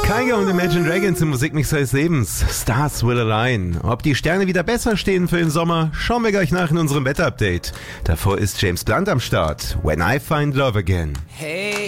Kygo und Imagine Dragons im Musikmix des Lebens. Stars Will Align. Ob die Sterne wieder besser stehen für den Sommer, schauen wir gleich nach in unserem Wetter-Update. Davor ist James Blunt am Start. When I Find Love Again. Hey.